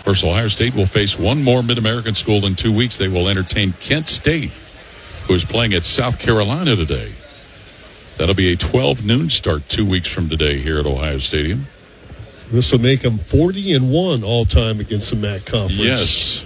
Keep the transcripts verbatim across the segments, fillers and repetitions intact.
First, Ohio State will face one more Mid-American school in two weeks. They will entertain Kent State, who is playing at South Carolina today. That'll be a twelve noon start two weeks from today here at Ohio Stadium. This will make them forty and one all time against the M A C conference. Yes.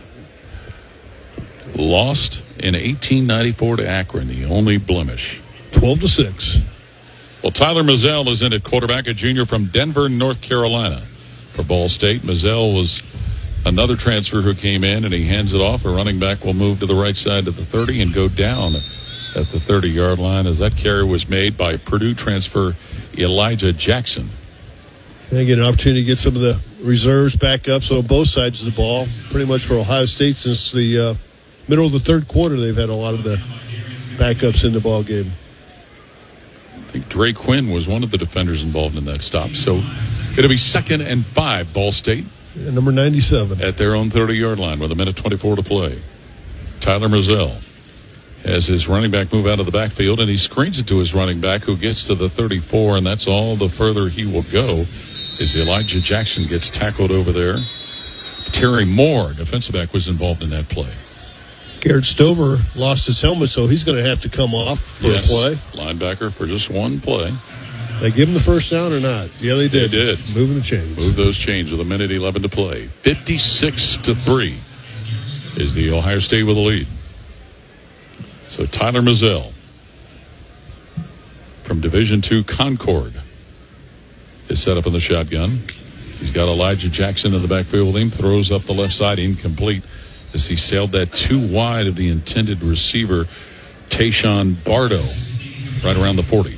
Lost in eighteen ninety-four to Akron, the only blemish. twelve to six. Well, Tyler Mazzell is in at quarterback, a junior from Denver, North Carolina. For Ball State, Mazzell was another transfer who came in, and he hands it off. A running back will move to the right side of the thirty and go down at the thirty-yard line as that carry was made by Purdue transfer Elijah Jackson. They get an opportunity to get some of the reserves back up. So on both sides of the ball, pretty much for Ohio State since the uh, middle of the third quarter, they've had a lot of the backups in the ball game. I think Dre Quinn was one of the defenders involved in that stop. So it'll be second and five, Ball State. Yeah, number ninety-seven. At their own thirty-yard line with a minute twenty-four to play. Tyler Mazzell has his running back move out of the backfield, and he screens it to his running back, who gets to the thirty-four, and that's all the further he will go as Elijah Jackson gets tackled over there. Terry Moore, defensive back, was involved in that play. Garrett Stover lost his helmet, so he's going to have to come off for yes, a play. Linebacker for just one play. They give him the first down or not? Yeah, they did. They did. Moving the chains. Move those chains with a minute eleven to play. fifty-six to three is the Ohio State with the lead. So Tyler Mazzell from Division two Concord is set up in the shotgun. He's got Elijah Jackson in the backfield with him. Throws up the left side, incomplete, as he sailed that too wide of the intended receiver, Tayshawn Bardo, right around the forty.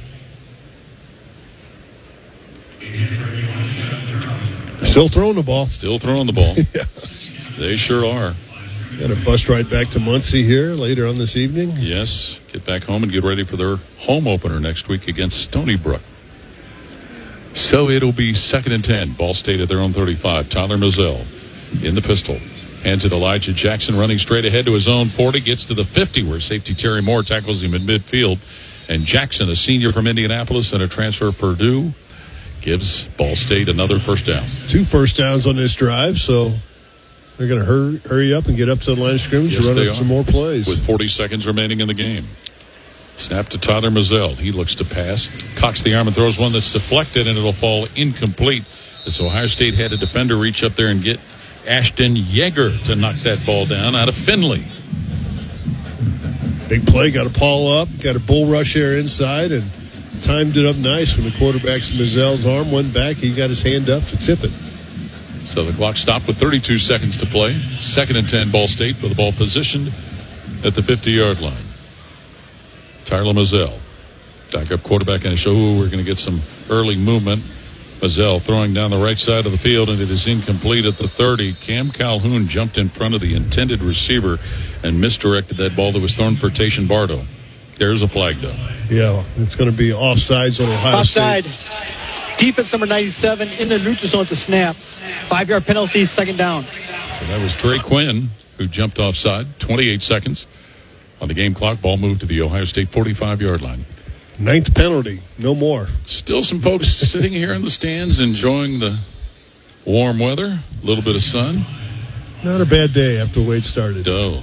Still throwing the ball. Still throwing the ball. Yeah. They sure are. Got a bus ride back to Muncie here later on this evening. Yes. Get back home and get ready for their home opener next week against Stony Brook. So it'll be second and ten. Ball State at their own thirty-five. Tyler Mazzell in the pistol. Hands it Elijah Jackson running straight ahead to his own forty. Gets to the fifty where safety Terry Moore tackles him in midfield. And Jackson, a senior from Indianapolis and a transfer from Purdue, gives Ball State another first down. Two first downs on this drive, so they're going to hurry, hurry up and get up to the line of scrimmage yes, and run they up are. some more plays. With forty seconds remaining in the game. Snap to Tyler Mazzell. He looks to pass. Cocks the arm and throws one that's deflected, and it'll fall incomplete. As Ohio State had a defender reach up there and get Ashton Yeager to knock that ball down out of Finley. Big play, got a Paul up, got a bull rush there inside, and timed it up nice when the quarterback's Mazzell's arm went back. He got his hand up to tip it. So the clock stopped with thirty-two seconds to play. Second and ten, Ball State, with the ball positioned at the fifty-yard line. Tyler Mazzell, backup quarterback in a show. We're going to get some early movement. Mazzell throwing down the right side of the field, and it is incomplete at the thirty. Cam Calhoun jumped in front of the intended receiver and misdirected that ball that was thrown for Tayshawn Bardo. There's a flag, though. Yeah, it's going to be offsides on Ohio Offside. State. Defense number ninety-seven in the neutral zone to snap. Five-yard penalty, second down. So that was Trey Quinn who jumped offside. twenty-eight seconds on the game clock. Ball moved to the Ohio State forty-five-yard line. Ninth penalty, no more. Still some folks sitting here in the stands enjoying the warm weather, a little bit of sun. Not a bad day after Wade started. Oh.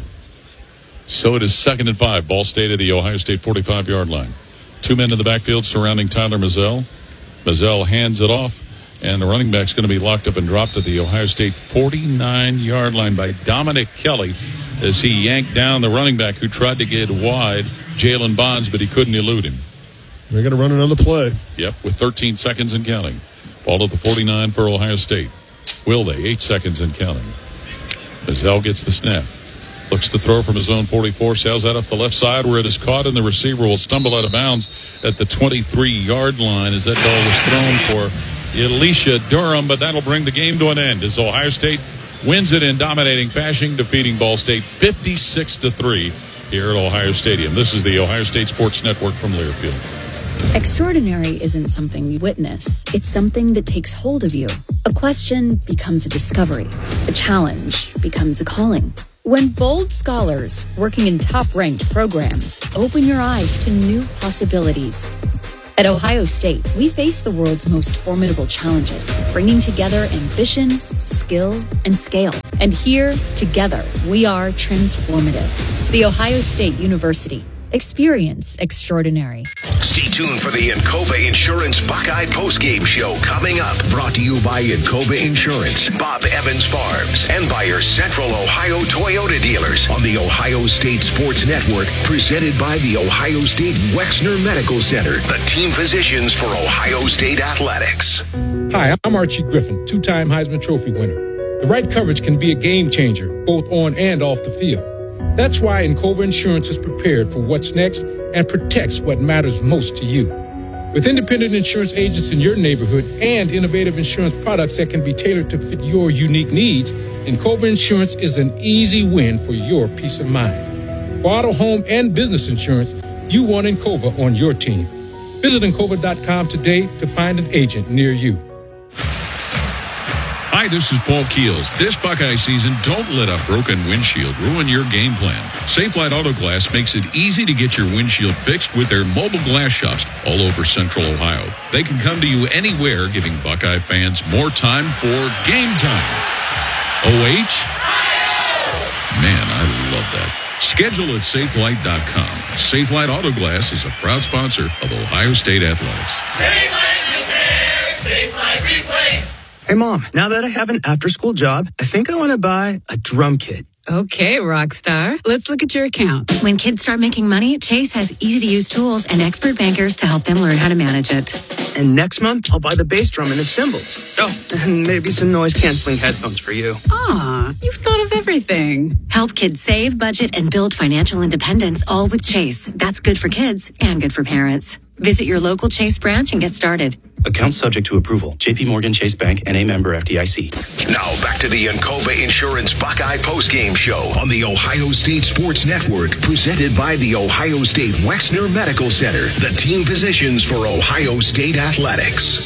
So it is second and five. Ball State at the Ohio State forty-five-yard line. Two men in the backfield surrounding Tyler Mazzell. Mazzell hands it off, and the running back's going to be locked up and dropped at the Ohio State forty-nine-yard line by Dominic Kelly as he yanked down the running back who tried to get wide, Jalen Bonds, but he couldn't elude him. They're going to run another play. Yep, with thirteen seconds and counting. Ball at the forty-nine for Ohio State. Will they? Eight seconds and counting. Mazzell gets the snap. Looks to throw from his own forty-four. Sails out off the left side where it is caught, and the receiver will stumble out of bounds at the twenty-three-yard line as that ball was thrown for Elisha Durham, but that'll bring the game to an end as Ohio State wins it in dominating fashion, defeating Ball State fifty-six to three here at Ohio Stadium. This is the Ohio State Sports Network from Learfield. Extraordinary isn't something you witness. It's something that takes hold of you. A question becomes a discovery. A challenge becomes a calling. When bold scholars working in top-ranked programs open your eyes to new possibilities. At Ohio State, we face the world's most formidable challenges, bringing together ambition, skill, and scale. And here, together, we are transformative. The Ohio State University. Experience extraordinary. Stay tuned for the Encova Insurance Buckeye postgame show coming up. Brought to you by Encova Insurance, Bob Evans Farms, and by your Central Ohio Toyota dealers on the Ohio State Sports Network, presented by the Ohio State Wexner Medical Center, the team physicians for Ohio State Athletics. Hi, I'm Archie Griffin, two-time Heisman Trophy winner. The right coverage can be a game changer, both on and off the field. That's why Encova Insurance is prepared for what's next and protects what matters most to you. With independent insurance agents in your neighborhood and innovative insurance products that can be tailored to fit your unique needs, Encova Insurance is an easy win for your peace of mind. For auto, home, and business insurance, you want Encova on your team. Visit Encova dot com today to find an agent near you. Hi, this is Paul Keels. This Buckeye season, don't let a broken windshield ruin your game plan. Safelite Auto Glass makes it easy to get your windshield fixed with their mobile glass shops all over Central Ohio. They can come to you anywhere, giving Buckeye fans more time for game time. O H? Man, I love that. Schedule at safelite dot com. Safelite Auto Glass is a proud sponsor of Ohio State Athletics. Safelite Repair, Safelite Replace. Hey, Mom, now that I have an after-school job, I think I want to buy a drum kit. Okay, Rockstar. Let's look at your account. When kids start making money, Chase has easy-to-use tools and expert bankers to help them learn how to manage it. And next month, I'll buy the bass drum and assembled. Oh, and maybe some noise-canceling headphones for you. Aw, you've thought of everything. Help kids save, budget, and build financial independence, all with Chase. That's good for kids and good for parents. Visit your local Chase branch and get started. Account subject to approval. J P Morgan Chase Bank, N A member F D I C. Now back to the Encova Insurance Buckeye postgame show on the Ohio State Sports Network, presented by the Ohio State Wexner Medical Center, the team physicians for Ohio State Athletics.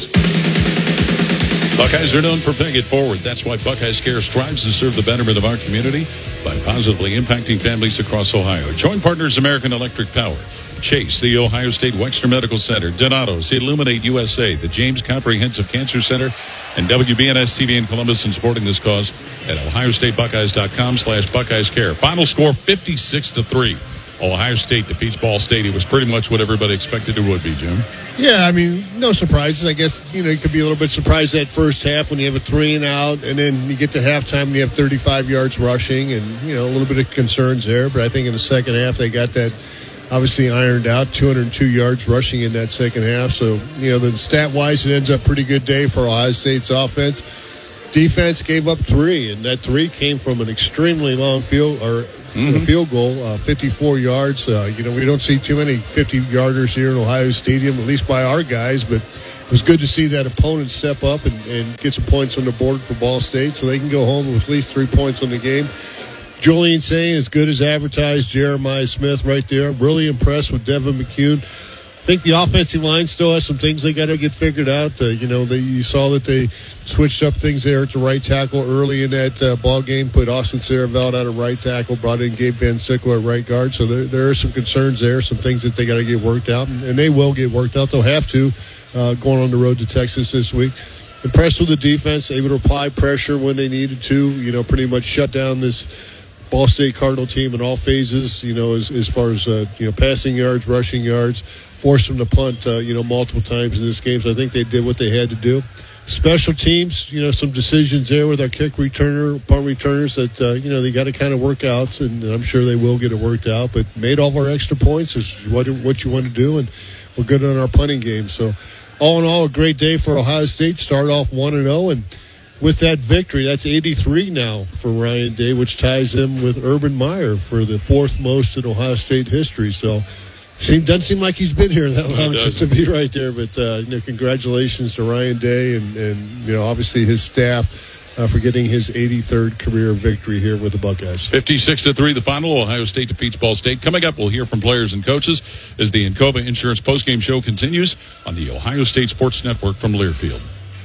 Buckeyes are known for paying it forward. That's why Buckeyes Care strives to serve the betterment of our community by positively impacting families across Ohio. Join partners American Electric Power, Chase, the Ohio State Wexner Medical Center, Donato's, Illuminate U S A, the James Comprehensive Cancer Center, and W B N S T V in Columbus, and supporting this cause at ohio state buckeyes dot com slash Buckeyes Care. Final score fifty-six to three. Ohio State defeats Ball State. It was pretty much what everybody expected it would be, Jim. Yeah, I mean, no surprises. I guess, you know, you could be a little bit surprised that first half when you have a three and out, and then you get to halftime and you have thirty-five yards rushing, and, you know, a little bit of concerns there. But I think in the second half they got that obviously ironed out, two hundred two yards rushing in that second half. So, you know, the stat-wise, it ends up a pretty good day for Ohio State's offense. Defense gave up three, and that three came from an extremely long field or mm-hmm. field goal, uh, fifty-four yards. Uh, you know, we don't see too many fifty-yarders here in Ohio Stadium, at least by our guys, but it was good to see that opponent step up and, and get some points on the board for Ball State so they can go home with at least three points on the game. Julian Sain, as good as advertised. Jeremiah Smith right there. Really impressed with Devin McCune. I think the offensive line still has some things they got to get figured out. Uh, you know, they, you saw that they switched up things there at the right tackle early in that uh, ball game, put Austin Saravelt out of right tackle, brought in Gabe Van Sickle at right guard. So there, there are some concerns there, some things that they got to get worked out, and, and they will get worked out. They'll have to uh, going on the road to Texas this week. Impressed with the defense, able to apply pressure when they needed to, you know, pretty much shut down this Ball State Cardinal team in all phases, you know, as, as far as, uh, you know, passing yards, rushing yards, forced them to punt, uh, you know, multiple times in this game. So I think they did what they had to do. Special teams, you know, some decisions there with our kick returner, punt returners that, uh, you know, they got to kind of work out, and I'm sure they will get it worked out. But made all of our extra points is what, what you want to do, and we're good on our punting game. So all in all, a great day for Ohio State. Start off one and oh, and with that victory, that's eighty-three now for Ryan Day, which ties him with Urban Meyer for the fourth most in Ohio State history. So seem, doesn't seem like he's been here that long just to be right there. But, uh, you know, congratulations to Ryan Day and, and you know, obviously his staff uh, for getting his eighty-third career victory here with the Buckeyes. fifty-six to three, the final. Ohio State defeats Ball State. Coming up, we'll hear from players and coaches as the Encova Insurance postgame show continues on the Ohio State Sports Network from Learfield.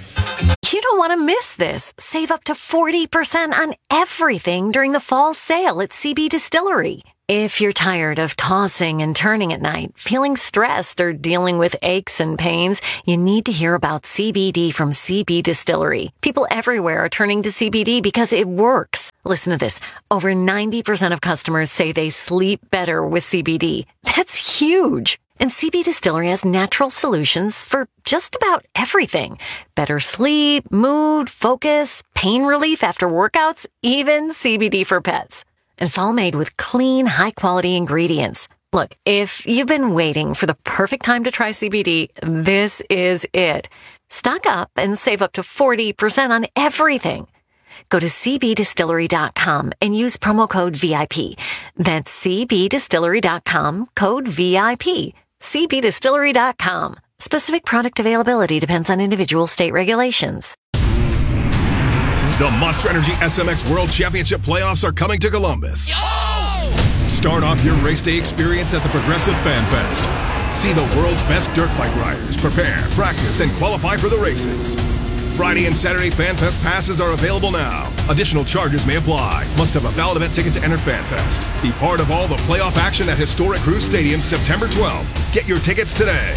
You don't want to miss this. Save up to forty percent on everything during the fall sale at C B Distillery. If you're tired of tossing and turning at night, feeling stressed, or dealing with aches and pains, you need to hear about C B D from C B Distillery. People everywhere are turning to C B D because it works. Listen to this. Over ninety percent of customers say they sleep better with C B D. That's huge. And C B Distillery has natural solutions for just about everything. Better sleep, mood, focus, pain relief after workouts, even C B D for pets. And it's all made with clean, high-quality ingredients. Look, if you've been waiting for the perfect time to try C B D, this is it. Stock up and save up to forty percent on everything. Go to c b distillery dot com and use promo code V I P. That's c b distillery dot com, code V I P. c b distillery dot com. Specific product availability depends on individual state regulations. The Monster Energy S M X World Championship playoffs are coming to Columbus. Yo! Start off your race day experience at the Progressive Fan Fest. See the world's best dirt bike riders prepare, practice, and qualify for the races. Friday and Saturday Fan Fest passes are available now. Additional charges may apply. Must have a valid event ticket to enter Fan Fest. Be part of all the playoff action at historic Cruise Stadium September twelfth. Get your tickets today.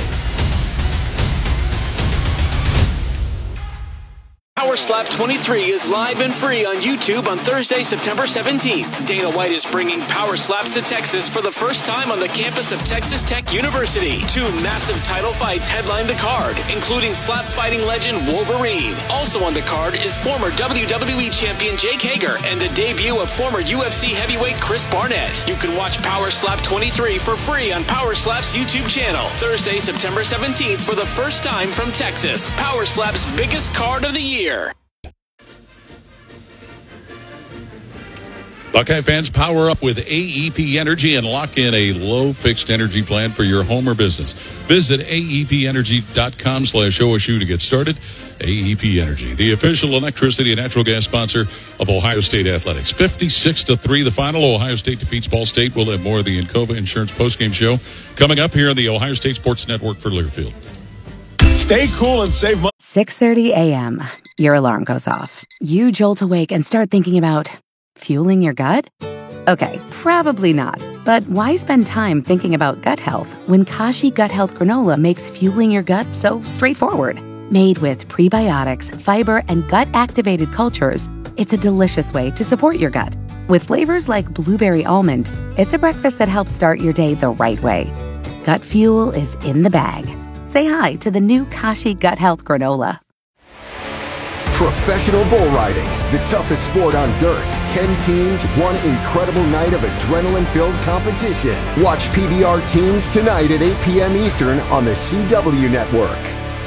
Power Slap twenty-three is live and free on YouTube on Thursday, September seventeenth. Dana White is bringing Power Slaps to Texas for the first time on the campus of Texas Tech University. Two massive title fights headline the card, including slap fighting legend Wolverine. Also on the card is former W W E champion Jake Hager and the debut of former U F C heavyweight Chris Barnett. You can watch Power Slap twenty-three for free on Power Slap's YouTube channel. Thursday, September seventeenth for the first time from Texas. Power Slap's biggest card of the year. Buckeye fans, power up with A E P Energy and lock in a low fixed energy plan for your home or business. Visit A E P energy dot com slash O S U to get started. A E P Energy, the official electricity and natural gas sponsor of Ohio State Athletics. fifty-six to three, the final. Ohio State defeats Ball State. We'll have more of the Encova Insurance postgame show coming up here on the Ohio State Sports Network for Learfield. Stay cool and save money. six thirty a.m. Your alarm goes off. You jolt awake and start thinking about fueling your gut? Okay, probably not. But why spend time thinking about gut health when Kashi Gut Health Granola makes fueling your gut so straightforward? Made with prebiotics, fiber, and gut-activated cultures, it's a delicious way to support your gut. With flavors like blueberry almond, it's a breakfast that helps start your day the right way. Gut fuel is in the bag. Say hi to the new Kashi Gut Health Granola. Professional bull riding, the toughest sport on dirt. Ten teams, one incredible night of adrenaline-filled competition. Watch P B R Teams tonight at eight p.m. Eastern on the C W Network.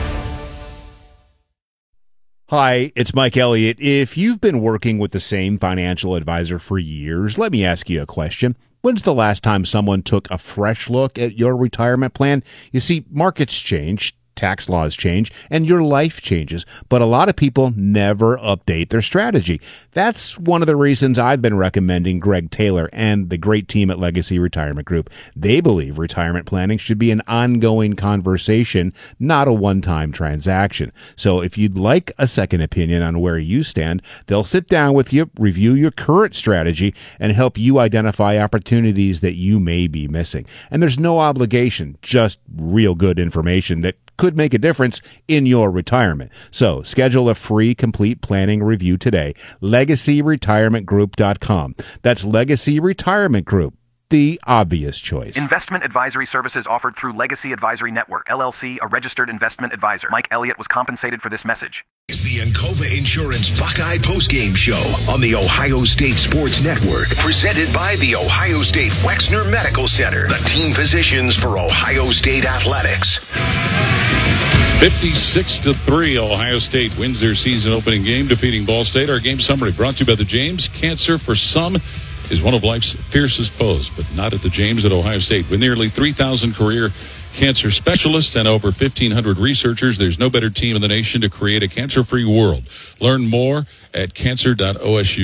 Hi, it's Mike Elliott. If you've been working with the same financial advisor for years, let me ask you a question. When's the last time someone took a fresh look at your retirement plan? You see, markets change, tax laws change, and your life changes, but a lot of people never update their strategy. That's one of the reasons I've been recommending Greg Taylor and the great team at Legacy Retirement Group. They believe retirement planning should be an ongoing conversation, not a one-time transaction. So if you'd like a second opinion on where you stand, they'll sit down with you, review your current strategy, and help you identify opportunities that you may be missing. And there's no obligation, just real good information that could make a difference in your retirement. So schedule a free complete planning review today. legacy retirement group dot com. That's Legacy Retirement Group, the obvious choice. Investment advisory services offered through Legacy Advisory Network, L L C, a registered investment advisor. Mike Elliott was compensated for this message. It's the Encova Insurance Buckeye Postgame Show on the Ohio State Sports Network, presented by the Ohio State Wexner Medical Center, the team physicians for Ohio State Athletics. fifty-six to three, Ohio State wins their season opening game, defeating Ball State. Our game summary brought to you by the James. Cancer for some is one of life's fiercest foes, but not at the James at Ohio State. With nearly three thousand career cancer specialists and over fifteen hundred researchers, there's no better team in the nation to create a cancer-free world. Learn more at cancer dot O S U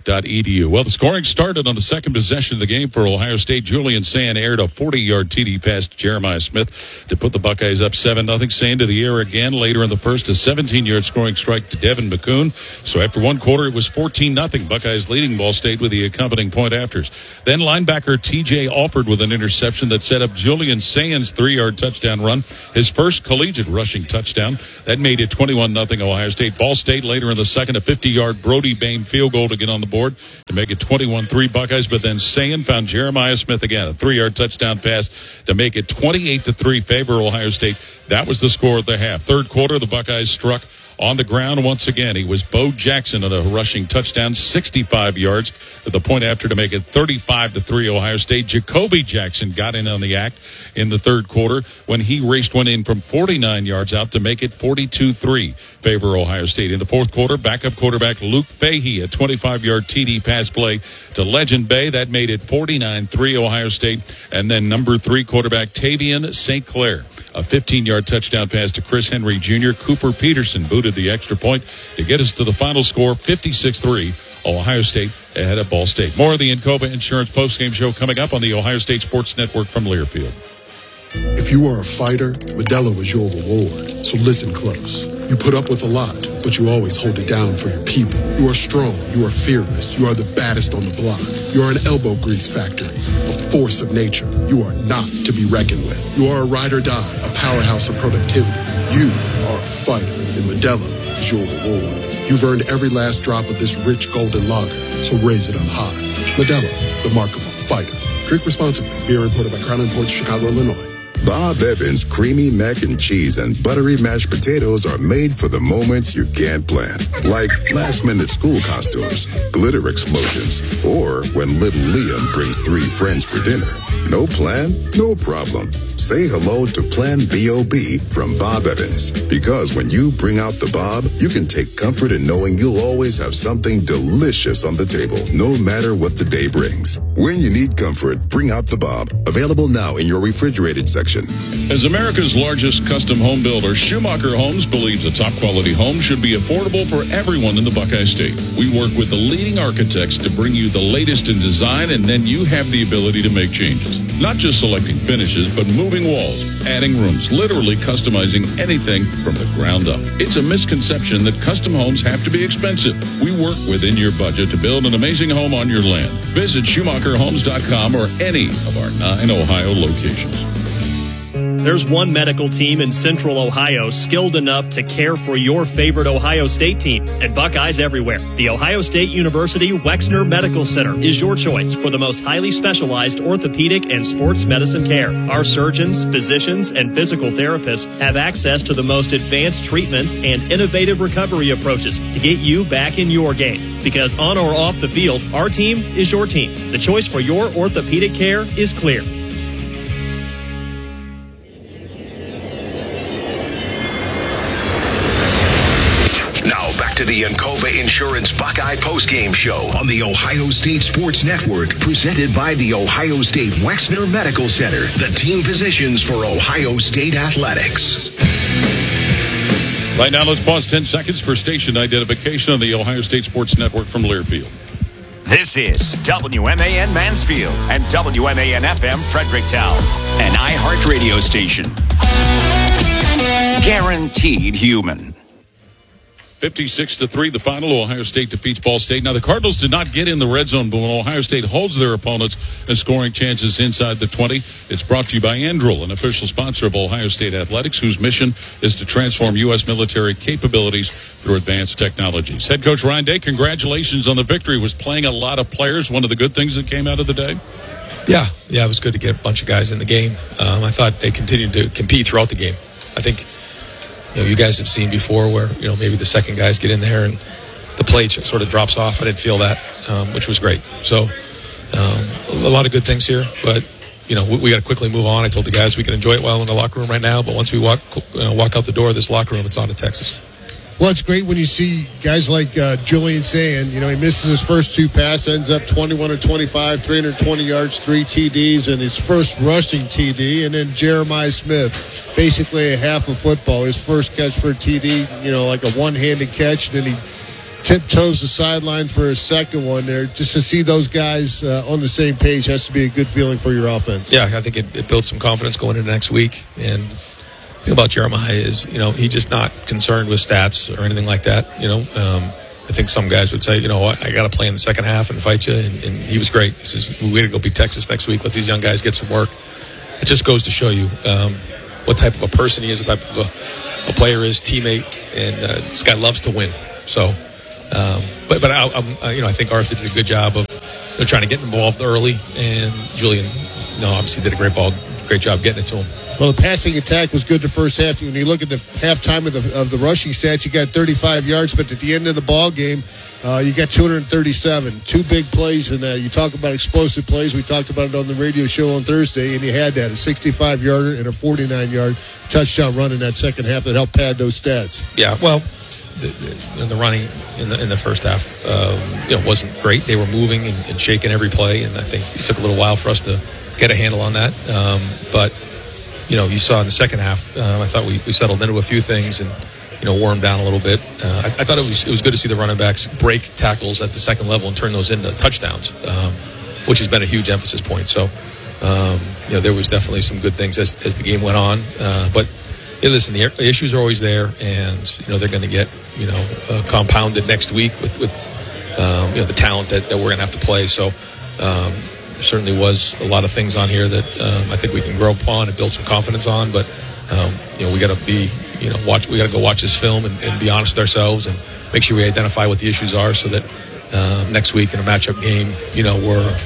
dot e d u. Well, the scoring started on the second possession of the game for Ohio State. Julian Sand aired a forty-yard T D pass to Jeremiah Smith to put the Buckeyes up seven nothing. Sand to the air again later in the first, a seventeen-yard scoring strike to Devin McCoon. So after one quarter, it was fourteen nothing. Buckeyes leading Ball State with the accompanying point afters. Then linebacker T J Alford with an interception that set up Julian Sand's three-yard touchdown run, his first collegiate rushing touchdown. That made it twenty-one nothing Ohio State. Ball State later in the second, a fifty-yard Brody Bain field goal to get on the board to make it twenty-one three Buckeyes. But then Sand found Jeremiah Smith again, a three-yard touchdown pass to make it twenty-eight to three favor Ohio State. That was the score of the half. Third quarter, the Buckeyes struck on the ground once again. He was Bo Jackson on a rushing touchdown, sixty-five yards at the point after to make it thirty-five to three Ohio State. Jacoby Jackson got in on the act in the third quarter when he raced one in from forty-nine yards out to make it forty-two three favor Ohio State. In the fourth quarter, backup quarterback Luke Fahey, a twenty-five-yard T D pass play to Legend Bay. That made it forty-nine three Ohio State. And then number three quarterback Tavian Saint Clair, a fifteen-yard touchdown pass to Chris Henry Junior Cooper Peterson booted the extra point to get us to the final score, fifty-six three. Ohio State ahead of Ball State. More of the Encova Insurance postgame show coming up on the Ohio State Sports Network from Learfield. If you are a fighter, Modelo is your reward. So listen close. You put up with a lot, but you always hold it down for your people. You are strong. You are fearless. You are the baddest on the block. You are an elbow grease factory, a force of nature. You are not to be reckoned with. You are a ride or die, a powerhouse of productivity. You are a fighter, and Modelo is your reward. You've earned every last drop of this rich golden lager, so raise it up high. Modelo, the mark of a fighter. Drink responsibly. Beer imported by Crown Imports, Chicago, Illinois. Bob Evans creamy mac and cheese and buttery mashed potatoes are made for the moments you can't plan. Like last-minute school costumes, glitter explosions, or when little Liam brings three friends for dinner. No plan? No problem. Say hello to Plan B O B from Bob Evans. Because when you bring out the Bob, you can take comfort in knowing you'll always have something delicious on the table, no matter what the day brings. When you need comfort, bring out the Bob. Available now in your refrigerated section. As America's largest custom home builder, Schumacher Homes believes a top-quality home should be affordable for everyone in the Buckeye State. We work with the leading architects to bring you the latest in design, and then you have the ability to make changes. Not just selecting finishes, but moving walls, adding rooms, literally customizing anything from the ground up. It's a misconception that custom homes have to be expensive. We work within your budget to build an amazing home on your land. Visit Schumacher Homes dot com or any of our nine Ohio locations. There's one medical team in Central Ohio skilled enough to care for your favorite Ohio State team, and Buckeyes everywhere. The Ohio State University Wexner Medical Center is your choice for the most highly specialized orthopedic and sports medicine care. Our surgeons, physicians, and physical therapists have access to the most advanced treatments and innovative recovery approaches to get you back in your game. Because on or off the field, our team is your team. The choice for your orthopedic care is clear. To the Encova Insurance Buckeye Postgame Show on the Ohio State Sports Network, presented by the Ohio State Wexner Medical Center, the team physicians for Ohio State Athletics. Right now, let's pause ten seconds for station identification on the Ohio State Sports Network from Learfield. This is W M A N Mansfield and W M A N F M Fredericktown, an iHeart radio station. Guaranteed human. fifty-six to three, the final. Ohio State defeats Ball State. Now, the Cardinals did not get in the red zone, but when Ohio State holds their opponents and scoring chances inside the twenty, it's brought to you by Andrel, an official sponsor of Ohio State Athletics, whose mission is to transform U S military capabilities through advanced technologies. Head coach Ryan Day, congratulations on the victory. Was playing a lot of players one of the good things that came out of the day? Yeah, yeah, it was good to get a bunch of guys in the game. Um, I thought they continued to compete throughout the game. I think You know, you guys have seen before where, you know, maybe the second guys get in there and the play sort of drops off. I didn't feel that, um, which was great. So um, a lot of good things here, but, you know, we, we got to quickly move on. I told the guys we can enjoy it well in the locker room right now, but once we walk uh, walk out the door of this locker room, it's on to Texas. Well, it's great when you see guys like uh, Julian Sand. You know, he misses his first two passes, ends up twenty-one or twenty-five, three hundred twenty yards, three T Ds, and his first rushing T D. And then Jeremiah Smith, basically a half a football, his first catch for a T D, you know, like a one-handed catch. Then he tiptoes the sideline for a second one there. Just to see those guys uh, on the same page has to be a good feeling for your offense. Yeah, I think it, it builds some confidence going into next week. And the thing about Jeremiah is, you know, he's just not concerned with stats or anything like that. You know, um, I think some guys would say, you know, I, I got to play in the second half and fight you. And, and he was great. He says, we got to go beat Texas next week. Let these young guys get some work. It just goes to show you um, what type of a person he is, what type of a, a player is, teammate. And uh, this guy loves to win. So, um, but but I, I, you know, I think Arthur did a good job of you know, trying to get involved early, and Julian, you know, obviously did a great ball, great job getting it to him. Well, the passing attack was good the first half. When you look at the halftime of the of the rushing stats, you got thirty-five yards, but at the end of the ball game, uh, you got two hundred thirty-seven. Two big plays, and uh, you talk about explosive plays. We talked about it on the radio show on Thursday, and you had that, a sixty-five yarder and a forty-nine yard touchdown run in that second half that helped pad those stats. Yeah, well, the, the, the running in the in the first half, um, you know, wasn't great. They were moving and, and shaking every play, and I think it took a little while for us to get a handle on that. Um, but you know, you saw in the second half, um, I thought we, we settled into a few things and, you know, wore them down a little bit. Uh, I, I thought it was it was good to see the running backs break tackles at the second level and turn those into touchdowns, um, which has been a huge emphasis point. So, um, you know, there was definitely some good things as, as the game went on. Uh, but, hey, listen, the issues are always there, and, you know, they're going to get, you know, uh, compounded next week with, with um, you know, the talent that, that we're going to have to play. So, um, there certainly was a lot of things on here that um, I think we can grow upon and build some confidence on. But um, you know, we got to be, you know, watch. We got to go watch this film and, and be honest with ourselves and make sure we identify what the issues are, so that uh, next week in a matchup game, you know, we're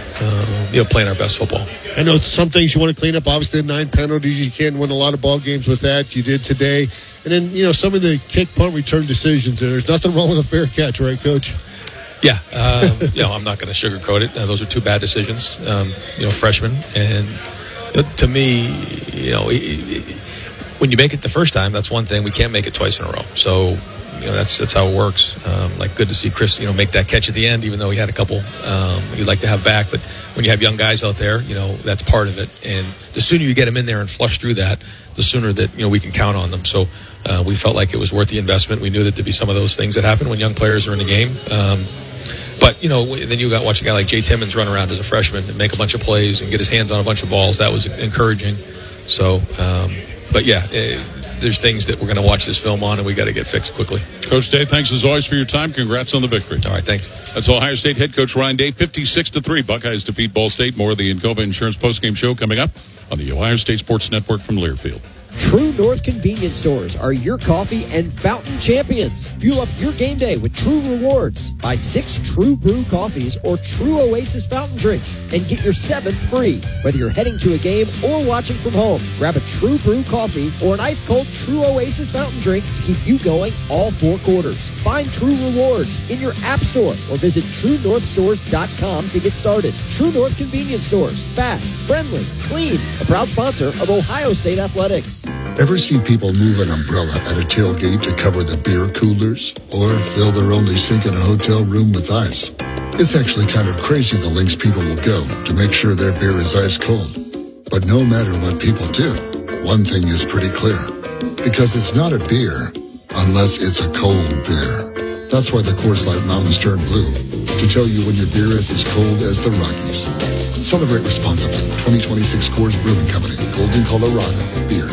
uh, you know playing our best football. I know some things you want to clean up. Obviously, the nine penalties, you can't win a lot of ball games with that. You did today, and then you know some of the kick, punt, return decisions. And there's nothing wrong with a fair catch, right, Coach? Yeah, um, you know, I'm not going to sugarcoat it. Uh, those are two bad decisions, um, you know, freshmen. And you know, to me, you know, it, it, when you make it the first time, that's one thing. We can't make it twice in a row. So, you know, that's that's how it works. Um, like, good to see Chris, you know, make that catch at the end, even though he had a couple um, you'd like to have back. But when you have young guys out there, you know, that's part of it. And the sooner you get them in there and flush through that, the sooner that, you know, we can count on them. So uh, we felt like it was worth the investment. We knew that there'd be some of those things that happen when young players are in the game. Um, But, you know, then you got watch a guy like Jay Timmons run around as a freshman and make a bunch of plays and get his hands on a bunch of balls. That was encouraging. So, um, but yeah, uh, there's things that we're going to watch this film on, and we got to get fixed quickly. Coach Day, thanks as always for your time. Congrats on the victory. All right, thanks. That's Ohio State head coach Ryan Day, fifty-six to three. Buckeyes defeat Ball State. More of the Encova Insurance postgame show coming up on the Ohio State Sports Network from Learfield. True North convenience stores are your coffee and fountain champions. Fuel up your game day with True Rewards. Buy six True Brew coffees or True Oasis fountain drinks and get your seventh free. Whether you're heading to a game or watching from home, grab a True Brew coffee or an ice-cold True Oasis fountain drink to keep you going all four quarters. Find True Rewards in your app store or visit true north stores dot com to get started. True North convenience stores. Fast, friendly, clean. A proud sponsor of Ohio State Athletics. Ever see people move an umbrella at a tailgate to cover the beer coolers? Or fill their only sink in a hotel room with ice? It's actually kind of crazy the lengths people will go to make sure their beer is ice cold. But no matter what people do, one thing is pretty clear. Because it's not a beer unless it's a cold beer. That's why the Coors Light Mountains turn blue. To tell you when your beer is as cold as the Rockies. Celebrate responsibly. twenty twenty-six Coors Brewing Company. Golden, Colorado. Beer.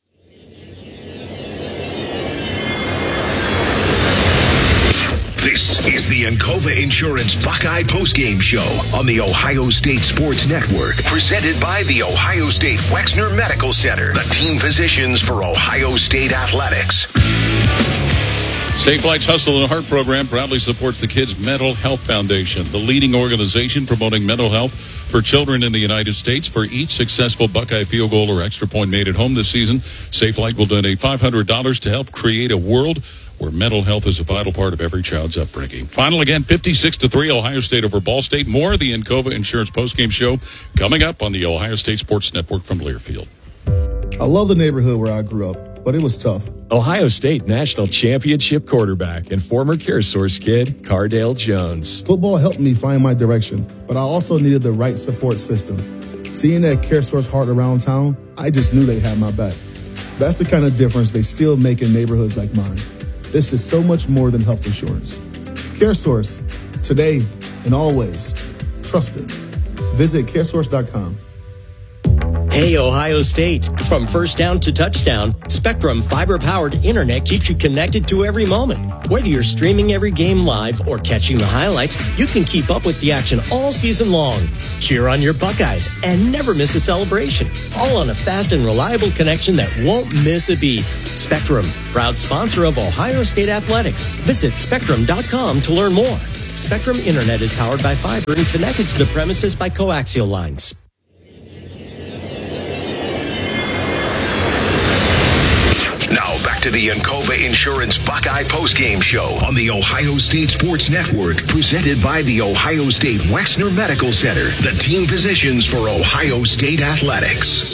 This is the Encova Insurance Buckeye Postgame Show on the Ohio State Sports Network, presented by the Ohio State Wexner Medical Center, the team physicians for Ohio State Athletics. Safe Flight's Hustle and Heart program proudly supports the Kids Mental Health Foundation, the leading organization promoting mental health for children in the United States. For each successful Buckeye field goal or extra point made at home this season, Safe Flight will donate five hundred dollars to help create a world where mental health is a vital part of every child's upbringing. Final again, fifty-six to three, Ohio State over Ball State. More of the Encova Insurance postgame show coming up on the Ohio State Sports Network from Learfield. I love the neighborhood where I grew up, but it was tough. Ohio State National Championship quarterback and former CareSource kid, Cardale Jones. Football helped me find my direction, but I also needed the right support system. Seeing that CareSource heart around town, I just knew they had my back. That's the kind of difference they still make in neighborhoods like mine. This is so much more than health insurance. CareSource, today and always. Trust it. Visit care source dot com. Hey, Ohio State. From first down to touchdown, Spectrum fiber-powered internet keeps you connected to every moment. Whether you're streaming every game live or catching the highlights, you can keep up with the action all season long. Cheer on your Buckeyes and never miss a celebration. All on a fast and reliable connection that won't miss a beat. Spectrum, proud sponsor of Ohio State Athletics. Visit spectrum dot com to learn more. Spectrum Internet is powered by fiber and connected to the premises by coaxial lines. Now back to the Encova Insurance Buckeye Postgame Show on the Ohio State Sports Network, presented by the Ohio State Wexner Medical Center, the team physicians for Ohio State Athletics.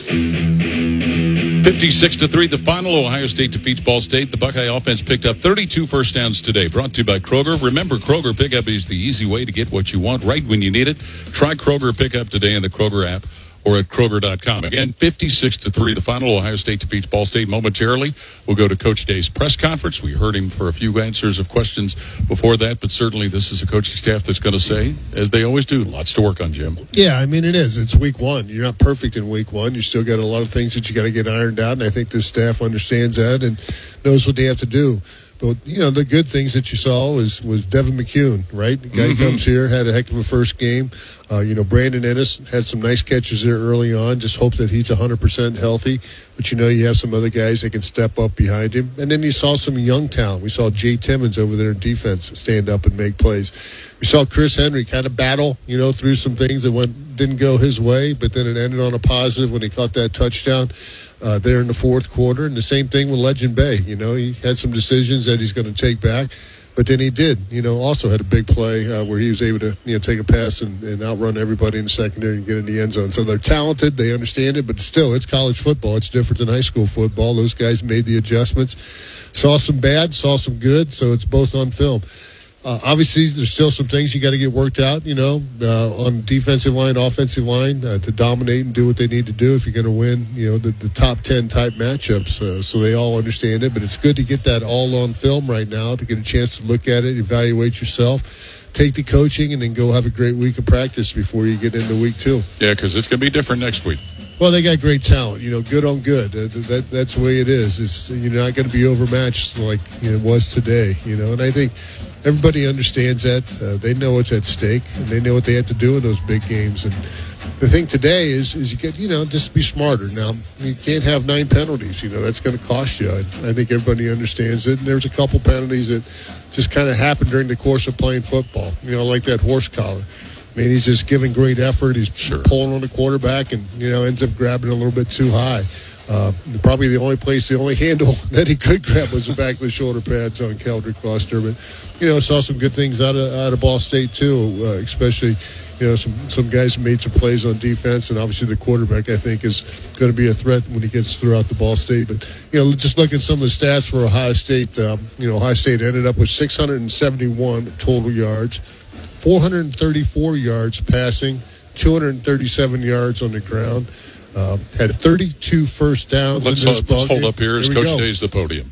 fifty-six to three, the final. Ohio State defeats Ball State. The Buckeye offense picked up thirty-two first downs today. Brought to you by Kroger. Remember, Kroger Pickup is the easy way to get what you want right when you need it. Try Kroger Pickup today in the Kroger app or at Kroger dot com. Again, fifty-six to three, the final. Ohio State defeats Ball State. Momentarily, we'll go to Coach Day's press conference. We heard him for a few answers of questions before that, but certainly this is a coaching staff that's going to say, as they always do, lots to work on, Jim. Yeah, I mean, it is. It's week one. You're not perfect in week one. You still got a lot of things that you got to get ironed out, and I think this staff understands that and knows what they have to do. But, you know, the good things that you saw was, was Devin McCune, right? The guy Mm-hmm. comes here, had a heck of a first game. Uh, you know, Brandon Ennis had some nice catches there early on. Just hope that he's one hundred percent healthy. But, you know, you have some other guys that can step up behind him. And then you saw some young talent. We saw Jay Timmons over there in defense stand up and make plays. We saw Chris Henry kind of battle, you know, through some things that went didn't go his way, but then it ended on a positive when he caught that touchdown. Uh, there in the fourth quarter. And the same thing with Legend Bay. You know, he had some decisions that he's going to take back, but then he did, you know, also had a big play uh, where he was able to, you know, take a pass and, and outrun everybody in the secondary and get in the end zone. So they're talented. They understand it, but still, it's college football. It's different than high school football. Those guys made the adjustments. Saw some bad, saw some good, so it's both on film. Uh, obviously, there's still some things you got to get worked out, you know, uh, on defensive line, offensive line, uh, to dominate and do what they need to do if you're going to win, you know, the, the top ten type matchups. Uh, so they all understand it. But it's good to get that all on film right now, to get a chance to look at it, evaluate yourself, take the coaching, and then go have a great week of practice before you get into week two. Yeah, because it's going to be different next week. Well, they got great talent, you know, good on good. Uh, that that's the way it is. It's, you're not going to be overmatched like, you know, it was today, you know. And I think everybody understands that. Uh, they know what's at stake, and they know what they have to do in those big games. And the thing today is, is you get, you know, just be smarter. Now, you can't have nine penalties. You know, that's going to cost you. I, I think everybody understands it. And there's a couple penalties that just kind of happened during the course of playing football. You know, like that horse collar. I mean, he's just giving great effort. He's sure. pulling on the quarterback and, you know, ends up grabbing a little bit too high. Uh, probably the only place, the only handle that he could grab was the back of the shoulder pads on Keldrick Foster. But, you know, saw some good things out of out of Ball State, too, uh, especially, you know, some, some guys made some plays on defense. And obviously the quarterback, I think, is going to be a threat when he gets throughout the Ball State. But, you know, just look at some of the stats for Ohio State. Um, you know, Ohio State ended up with six hundred seventy-one total yards, four hundred thirty-four yards passing, two hundred thirty-seven yards on the ground. Uh, had thirty-two first downs Let's, in this uh, ball let's hold game. up here as Here we Coach go. Day's the podium.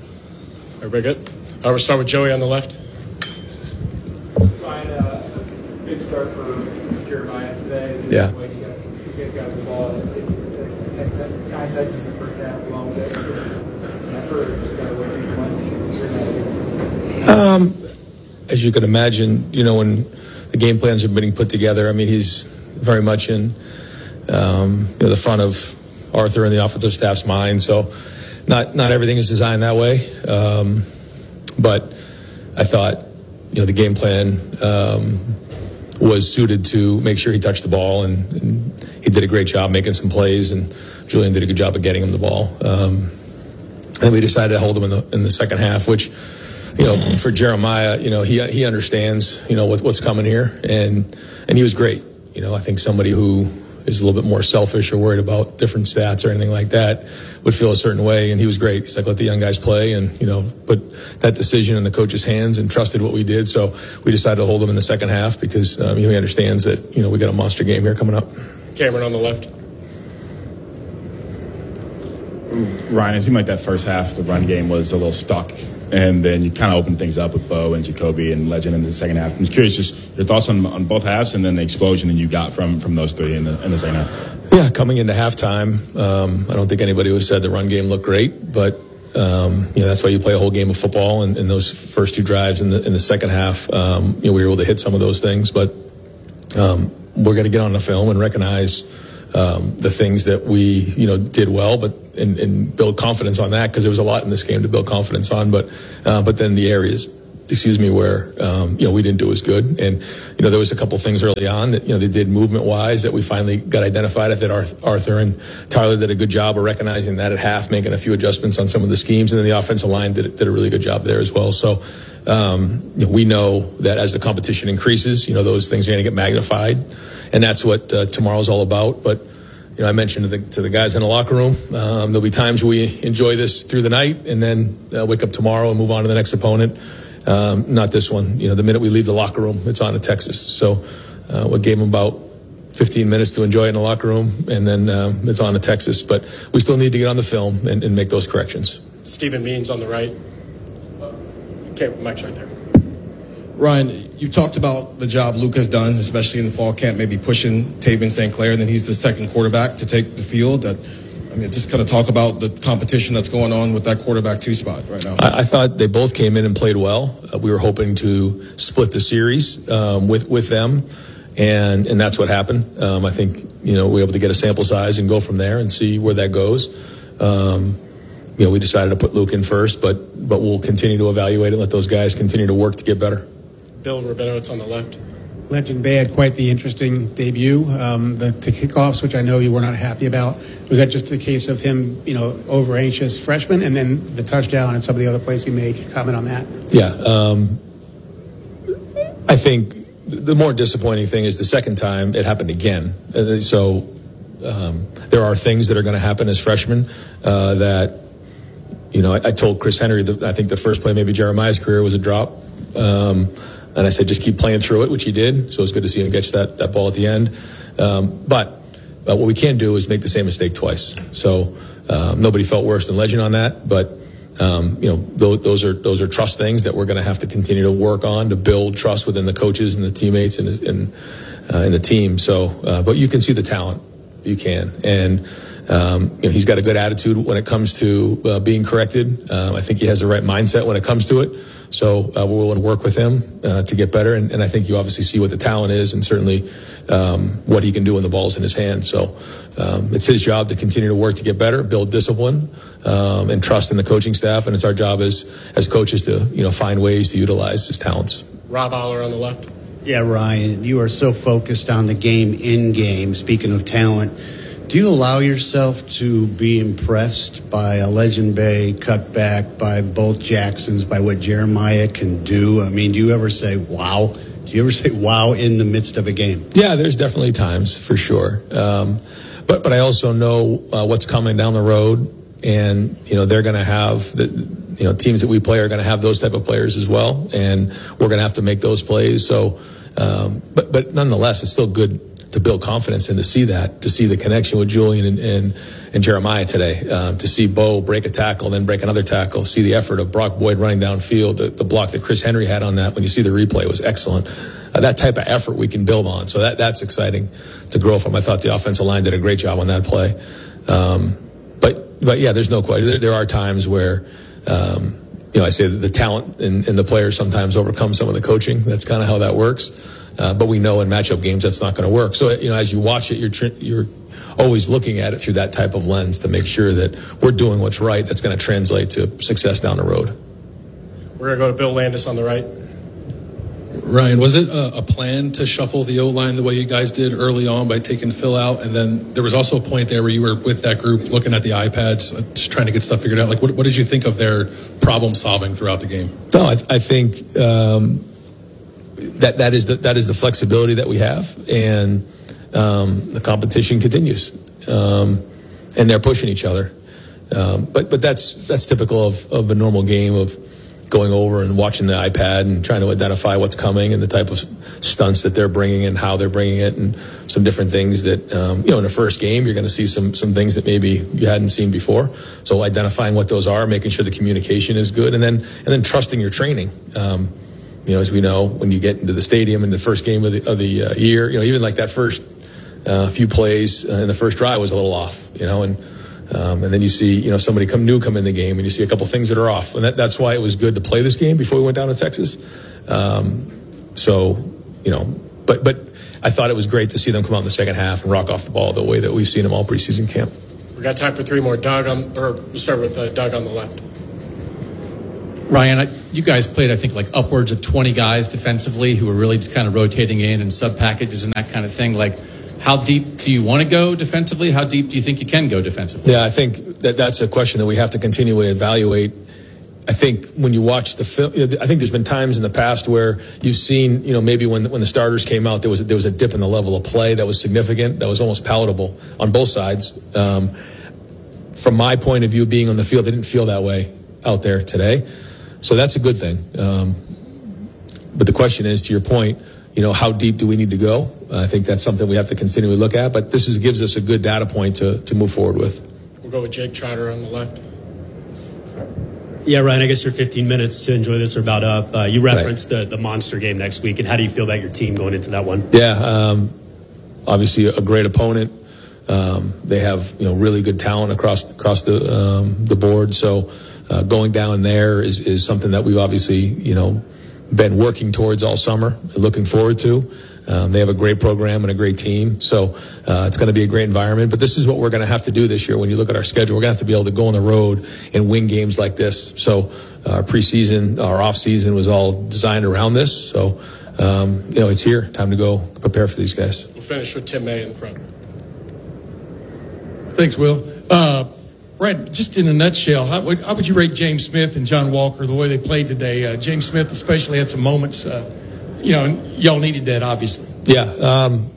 Everybody good? Uh, we'll start with Joey on the left. Ryan, uh, big start for Jeremiah today. Yeah. The way he got, he got the ball, it, it, it, it, nine touches in the first half, a long day. I've heard just got away from one. Um, as you can imagine, you know, when the game plans are being put together, I mean, he's very much in um, you know, the front of Arthur and the offensive staff's mind. So not not everything is designed that way. Um, but I thought, you know, the game plan um, was suited to make sure he touched the ball, and, and he did a great job making some plays, and Julian did a good job of getting him the ball. Um, and we decided to hold him in the in the second half, which, you know, for Jeremiah, you know, he he understands, you know, what, what's coming here, and and he was great. You know, I think somebody who is a little bit more selfish or worried about different stats or anything like that would feel a certain way, and he was great. He's like, let the young guys play, and, you know, put that decision in the coach's hands and trusted what we did. So we decided to hold him in the second half because um, you know, he understands that, you know, we got a monster game here coming up. Cameron on the left. Ryan, it seemed like that first half, the run game was a little stuck and then you kind of opened things up with Bo and Jacoby and Legend in the second half. I'm curious, just your thoughts on, on both halves, and then the explosion that you got from, from those three in the, in the second half. Yeah, coming into halftime, um, I don't think anybody would have said the run game looked great, but um, you know that's why you play a whole game of football. And, and those first two drives in the in the second half, um, you know, we were able to hit some of those things, but um, we're going to get on the film and recognize um, the things that we you know did well, but and, and build confidence on that, because there was a lot in this game to build confidence on. But uh, but then the areas, excuse me, where um, you know we didn't do as good, and you know there was a couple things early on that you know they did movement wise that we finally got identified. I thought Arthur and Tyler did a good job of recognizing that at half, making a few adjustments on some of the schemes, and then the offensive line did did a really good job there as well. So um, you know, we know that as the competition increases, you know those things are going to get magnified, and that's what uh, tomorrow's all about. But you know, I mentioned to the, to the guys in the locker room, um, there'll be times we enjoy this through the night, and then uh, wake up tomorrow and move on to the next opponent. Um, not this one. You know, the minute we leave the locker room, it's on to Texas. So uh, we gave them about fifteen minutes to enjoy it in the locker room, and then um, it's on to Texas. But we still need to get on the film and, and make those corrections. Stephen Means on the right. Okay, mic's right there. Ryan, you talked about the job Luke has done, especially in the fall camp, maybe pushing Taven Saint Clair, and then he's the second quarterback to take the field. That, I mean, just kind of talk about the competition that's going on with that quarterback two spot right now. I, I thought they both came in and played well. Uh, we were hoping to split the series um, with with them, and and that's what happened. Um, I think you know we were able to get a sample size and go from there and see where that goes. Um, you know, we decided to put Luke in first, but but we'll continue to evaluate it. Let those guys continue to work to get better. Bill Rabinowitz on the left. Legend Bay had quite the interesting debut. Um, the, the kickoffs, which I know you were not happy about, was that just a case of him, you know, over anxious freshman, and then the touchdown and some of the other plays he made? Comment on that. Yeah, um, I think the more disappointing thing is the second time it happened again. Uh, so um, there are things that are going to happen as freshmen uh, that, you know, I, I told Chris Henry that I think the first play, maybe Jeremiah's career, was a drop. Um, And I said, just keep playing through it, which he did. So it was good to see him catch that, that ball at the end. Um, but uh, what we can't do is make the same mistake twice. So um, nobody felt worse than Legend on that. But, um, you know, th- those are those are trust things that we're going to have to continue to work on to build trust within the coaches and the teammates and in, uh, in the team. So, uh, but you can see the talent. You can. And, um, you know, he's got a good attitude when it comes to uh, being corrected. Uh, I think he has the right mindset when it comes to it. So uh, we're willing to work with him uh, to get better, and, and I think you obviously see what the talent is, and certainly um, what he can do when the ball's in his hand. So um, it's his job to continue to work to get better, build discipline, um, and trust in the coaching staff, and it's our job as as coaches to you know find ways to utilize his talents. Rob Aller on the left. Yeah, Ryan, you are so focused on the game in game. Speaking of talent, do you allow yourself to be impressed by a Legend Bay cutback, by both Jacksons, by what Jeremiah can do? I mean, do you ever say, wow? Do you ever say, wow, in the midst of a game? Yeah, there's definitely times, for sure. Um, but but I also know uh, what's coming down the road, and, you know, they're going to have, the, you know, teams that we play are going to have those type of players as well, and we're going to have to make those plays. So, um, but, but nonetheless, it's still good to build confidence and to see that, to see the connection with Julian and, and, and Jeremiah today, um, to see Bo break a tackle, then break another tackle, see the effort of Brock Boyd running downfield, the, the block that Chris Henry had on that, when you see the replay, was excellent. Uh, that type of effort we can build on. So that that's exciting to grow from. I thought the offensive line did a great job on that play. Um, but, but yeah, there's no question. There, there are times where, um, you know, I say that the talent and, and the players sometimes overcome some of the coaching. That's kind of how that works. Uh, but we know in matchup games that's not going to work. So, you know, as you watch it, you're tr- you're always looking at it through that type of lens to make sure that we're doing what's right. That's going to translate to success down the road. We're going to go to Bill Landis on the right. Ryan, was it a, a plan to shuffle the O-line the way you guys did early on by taking Phil out? And then there was also a point there where you were with that group looking at the iPads, uh, just trying to get stuff figured out. Like, what, what did you think of their problem solving throughout the game? No, I, I think um, that that is the that is the flexibility that we have, and um, the competition continues, um, and they're pushing each other. Um, but but that's that's typical of, of a normal game of going over and watching the iPad and trying to identify what's coming and the type of stunts that they're bringing and how they're bringing it, and some different things that, um, you know, in the first game, you're going to see some some things that maybe you hadn't seen before. So identifying what those are, making sure the communication is good, and then and then trusting your training. Um, you know, as we know, when you get into the stadium in the first game of the, of the uh, year, you know, even like that first uh, few plays uh, in the first drive was a little off, you know, and Um, and then you see, you know, somebody come new come in the game, and you see a couple things that are off, and that, that's why it was good to play this game before we went down to Texas. Um, so, you know, but but I thought it was great to see them come out in the second half and rock off the ball the way that we've seen them all preseason camp. We got time for three more. Doug on, or we'll start with uh, Doug on the left. Ryan, I, you guys played, I think, like upwards of twenty guys defensively who were really just kind of rotating in and sub packages and that kind of thing. Like, how deep do you want to go defensively? How deep do you think you can go defensively? Yeah, I think that that's a question that we have to continually evaluate. I think when you watch the film, I think there's been times in the past where you've seen, you know, maybe when when the starters came out, there was a, there was a dip in the level of play that was significant, that was almost palatable on both sides. Um, from my point of view, being on the field, they didn't feel that way out there today, so that's a good thing. Um, but the question is, to your point, you know, how deep do we need to go? Uh, I think that's something we have to continually look at, but this is, gives us a good data point to, to move forward with. We'll go with Jake Trotter on the left. Yeah, Ryan, I guess your fifteen minutes to enjoy this are about up. Uh, you referenced right. the, the monster game next week, and how do you feel about your team going into that one? Yeah, um, obviously a great opponent. Um, they have, you know, really good talent across across the um, the board. So uh, going down there is, is something that we've obviously, you know, been working towards all summer, looking forward to. Um, they have a great program and a great team, so uh, it's going to be a great environment. But this is what we're going to have to do this year. When you look at our schedule, we're going to have to be able to go on the road and win games like this. So our preseason, our off season was all designed around this. So um, you know, it's here. Time to go prepare for these guys. We'll finish with Tim May in the front. Thanks, Will. Uh, Brad, just in a nutshell, how would, how would you rate James Smith and John Walker the way they played today? Uh, James Smith especially had some moments, uh, you know, and y'all needed that, obviously. Yeah. Um,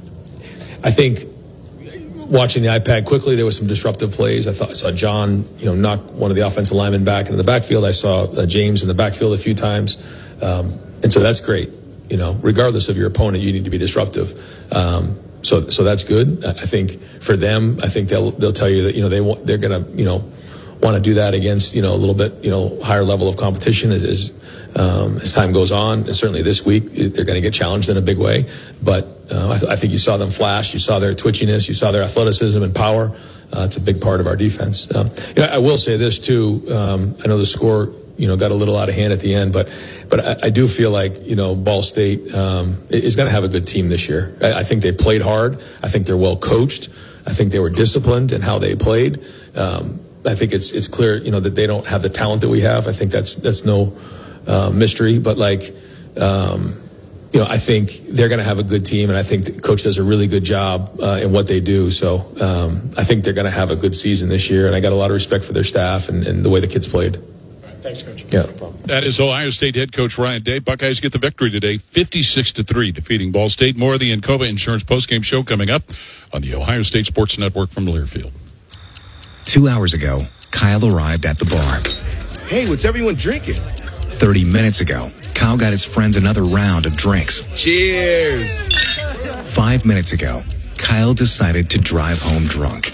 I think watching the iPad quickly, there was some disruptive plays. I thought I saw John, you know, knock one of the offensive linemen back into the backfield. I saw uh, James in the backfield a few times. Um, and so that's great. You know, regardless of your opponent, you need to be disruptive. Um, So, so that's good. I think for them, I think they'll they'll tell you that, you know, they want, they're going to, you know, want to do that against, you know, a little bit, you know, higher level of competition as as, um, as time goes on. And certainly this week they're going to get challenged in a big way. But uh, I, th- I think you saw them flash, you saw their twitchiness, you saw their athleticism and power. Uh, it's a big part of our defense. Um, you know, I will say this too. Um, I know the score, you know, got a little out of hand at the end, but but I, I do feel like, you know, Ball State um, is going to have a good team this year. I, I think they played hard. I think they're well coached. I think they were disciplined in how they played. Um, I think it's it's clear, you know, that they don't have the talent that we have. I think that's that's no uh, mystery. But like, um, you know, I think they're going to have a good team, and I think the coach does a really good job uh, in what they do. So um, I think they're going to have a good season this year, and I got a lot of respect for their staff and, and the way the kids played. Thanks, Coach. Yeah, no problem. That is Ohio State head coach Ryan Day. Buckeyes get the victory today, fifty-six to three, defeating Ball State. More of the Encova Insurance postgame show coming up on the Ohio State Sports Network from Learfield. Two hours ago, Kyle arrived at the bar. Hey, what's everyone drinking? Thirty minutes ago, Kyle got his friends another round of drinks. Cheers! Five minutes ago, Kyle decided to drive home drunk.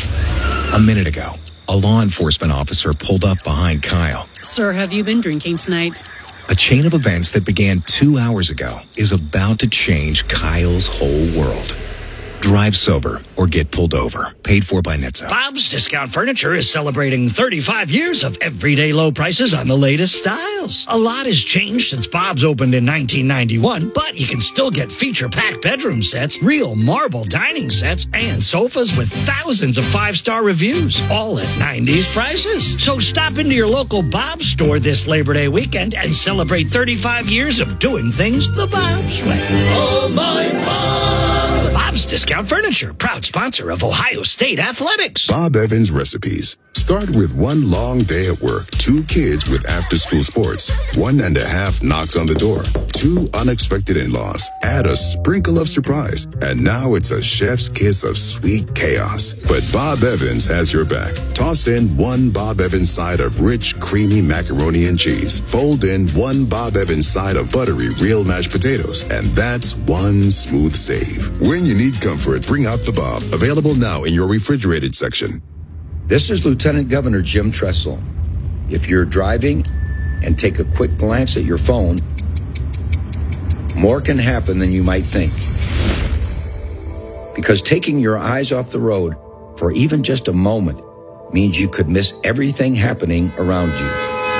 A minute ago, a law enforcement officer pulled up behind Kyle. Sir, have you been drinking tonight? A chain of events that began two hours ago is about to change Kyle's whole world. Drive sober or get pulled over. Paid for by N H T S A. Bob's Discount Furniture is celebrating thirty-five years of everyday low prices on the latest styles. A lot has changed since Bob's opened in nineteen ninety-one, but you can still get feature-packed bedroom sets, real marble dining sets, and sofas with thousands of five-star reviews, all at nineties prices. So stop into your local Bob's store this Labor Day weekend and celebrate thirty-five years of doing things the Bob's way. Oh, my Bob! Bob's Discount Furniture, proud sponsor of Ohio State Athletics. Bob Evans Recipes. Start with one long day at work, two kids with after-school sports, one and a half knocks on the door, two unexpected in-laws, add a sprinkle of surprise, and now it's a chef's kiss of sweet chaos. But Bob Evans has your back. Toss in one Bob Evans side of rich, creamy macaroni and cheese. Fold in one Bob Evans side of buttery real mashed potatoes, and that's one smooth save. When you need comfort, bring out the Bob. Available now in your refrigerated section. This is Lieutenant Governor Jim Tressel. If you're driving and take a quick glance at your phone, more can happen than you might think. Because taking your eyes off the road for even just a moment means you could miss everything happening around you.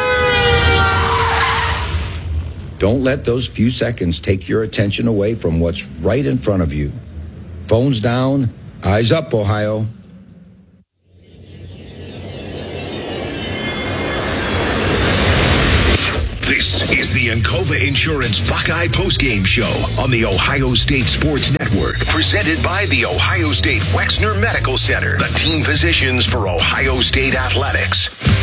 Don't let those few seconds take your attention away from what's right in front of you. Phones down, eyes up, Ohio. This is the Encova Insurance Buckeye Postgame Show on the Ohio State Sports Network, presented by the Ohio State Wexner Medical Center, the team physicians for Ohio State Athletics.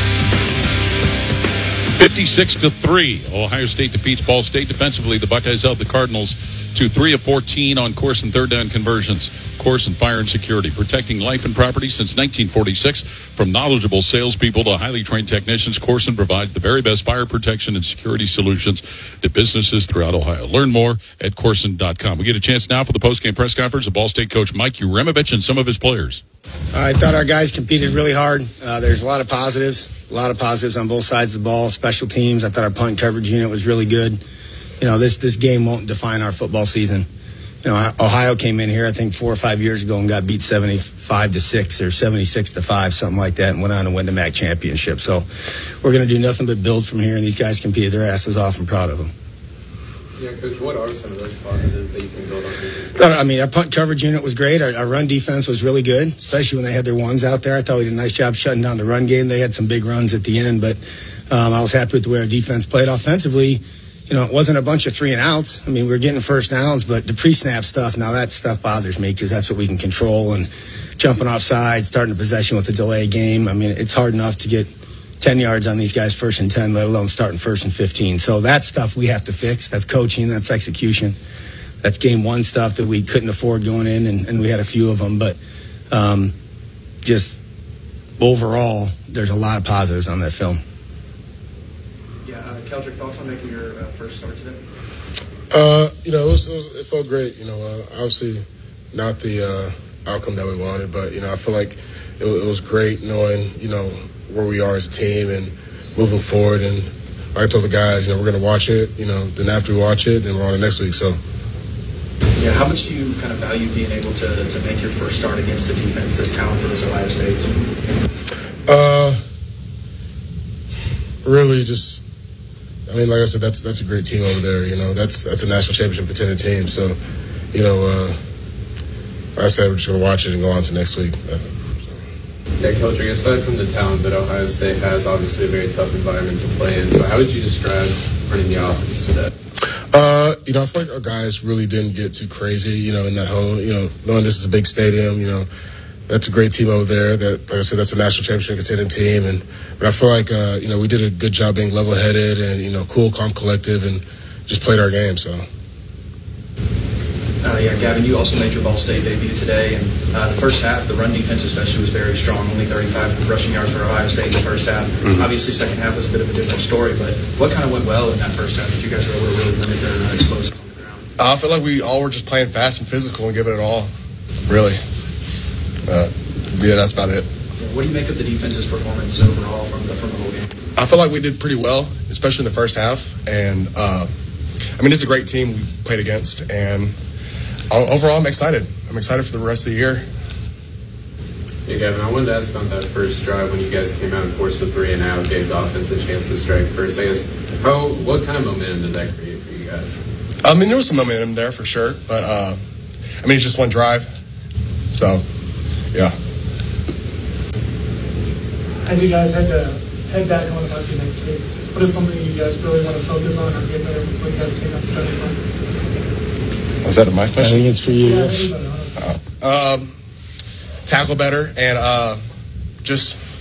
fifty-six to three, Ohio State defeats Ball State. Defensively, the Buckeyes held the Cardinals to three of fourteen on course and third down conversions. Course and fire and security, protecting life and property since nineteen forty-six. From knowledgeable salespeople to highly trained technicians, Corson provides the very best fire protection and security solutions to businesses throughout Ohio. Learn more at Corson dot com. We get a chance now for the postgame press conference of Ball State coach Mike Uremovich and some of his players. I thought our guys competed really hard. Uh, there's a lot of positives, a lot of positives on both sides of the ball. Special teams, I thought our punt coverage unit was really good. You know, this this game won't define our football season. You know, Ohio came in here, I think, four or five years ago and got beat seventy-five to six or seventy-six to five, something like that, and went on to win the M A C championship. So we're going to do nothing but build from here, and these guys competed their asses off. I'm proud of them. Yeah, Coach, what are some of those positives that you can build on? I mean, our punt coverage unit was great. Our, our run defense was really good, especially when they had their ones out there. I thought we did a nice job shutting down the run game. They had some big runs at the end, but um, I was happy with the way our defense played. Offensively, you know, it wasn't a bunch of three and outs. I mean, we were getting first downs, but the pre-snap stuff, now that stuff bothers me because that's what we can control. And jumping off sides, starting a possession with a delay game. I mean, it's hard enough to get ten yards on these guys first and ten, let alone starting first and fifteen. So that stuff we have to fix. That's coaching. That's execution. That's game one stuff that we couldn't afford going in, and, and we had a few of them. But um, just overall, there's a lot of positives on that film. Yeah, uh, Keldrick, thoughts on making your uh, first start today? Uh, you know, it, was, it, was, it felt great. You know, uh, obviously not the uh, outcome that we wanted, but, you know, I feel like it, it was great knowing, you know, where we are as a team and moving forward. And like I told the guys, you know, we're going to watch it. You know, then after we watch it, then we're on the next week. So. Yeah, how much do you kind of value being able to, to make your first start against a defense as talented as Ohio State? Uh, really just, I mean, like I said, that's that's a great team over there. You know, that's that's a national championship contender team. So, you know, uh, like I said, we're just going to watch it and go on to next week. Uh, Yeah, Coach, aside from the talent that Ohio State has, obviously a very tough environment to play in. So how would you describe running the offense today? Uh, you know, I feel like our guys really didn't get too crazy, you know, in that whole, you know, knowing this is a big stadium, you know, that's a great team over there. That, like I said, that's a national championship contending team. And but I feel like, uh, you know, we did a good job being level-headed and, you know, cool, calm, collective, and just played our game, so. Uh, yeah, Gavin, you also made your Ball State debut today, and uh, the first half, the run defense especially was very strong, only thirty-five rushing yards for Ohio State in the first half. Mm-hmm. Obviously, second half was a bit of a different story, but what kind of went well in that first half that you guys were able to really limit their uh, explosives on the ground? Uh, I feel like we all were just playing fast and physical and giving it all, really. Uh, yeah, that's about it. Yeah, what do you make of the defense's performance overall from the, from the whole game? I feel like we did pretty well, especially in the first half, and uh, I mean, it's a great team we played against, and overall, I'm excited. I'm excited for the rest of the year. Hey, Gavin, I wanted to ask about that first drive when you guys came out and forced the three and out, gave the offense a chance to strike first. I guess, how, what kind of momentum did that create for you guys? I mean, there was some momentum there for sure, but uh, I mean, it's just one drive. So, yeah. As you guys head to head back on about to next week, what is something you guys really want to focus on or get better when you guys came out starting from? Was that my question? I think it's for you. Uh, um, tackle better and uh, just